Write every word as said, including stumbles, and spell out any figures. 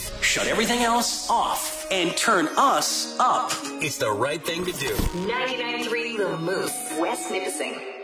Shut everything else off and turn us up. It's the right thing to do. ninety-nine point three The Moose, West Nipissing.